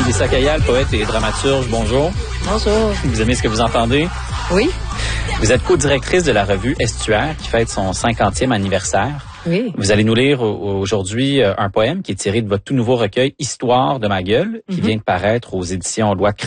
Lisa Kayal, poète et dramaturge. Bonjour. Bonjour. Vous aimez ce que vous entendez? Oui. Vous êtes co-directrice de la revue Estuaire qui fête son 50e anniversaire. Oui. Vous allez nous lire aujourd'hui un poème qui est tiré de votre tout nouveau recueil Histoire de ma gueule qui vient de paraître aux éditions Loi